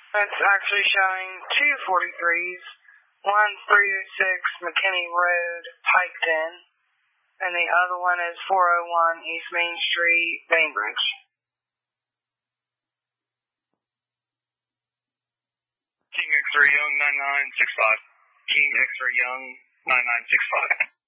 It's actually showing two 43s. One's 306 McKinney Road, Piketon, and the other one is 401 East Main Street, Bainbridge. King X-Ray Young 9965. King X-Ray Young 9965.